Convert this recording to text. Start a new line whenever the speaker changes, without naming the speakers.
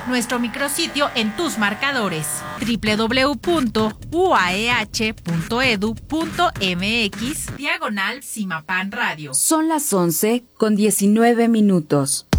nuestro micrositio en tus marcadores www.uaeh.edu.mx/Cimapan Radio.
Son las 11:19.